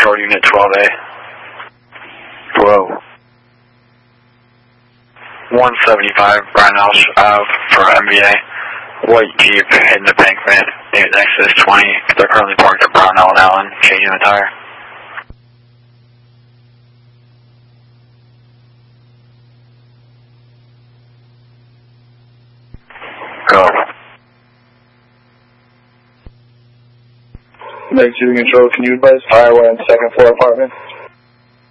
Control Unit 12A. Hello. 175 Brownhouse Ave for MVA. White Jeep in the embankment near Exodus 20. They're currently parked at Brownell and Allen, changing the tire. Go. Lake City Control, can you advise highway on second floor apartment?